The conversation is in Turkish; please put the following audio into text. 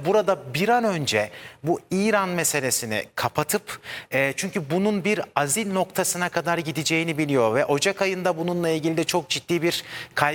burada bir an önce bu İran meselesini kapatıp çünkü bunun bir azil noktasına kadar gideceğini biliyor ve Ocak ayında bununla ilgili de çok ciddi bir kaygı